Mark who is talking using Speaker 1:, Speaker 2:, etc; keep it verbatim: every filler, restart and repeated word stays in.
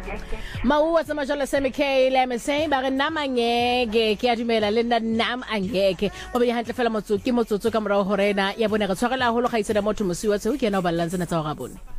Speaker 1: Maua sa majala sa Mikhail M S A ba re nna mangeke ke a dumela le nna nam angeke ba be hantle fela motsotso ke motsotso ka morao horena ya bona re tshwarela holo ga iseda motho mosiwa tseo ke yena o ballantsena tsa go ga bona.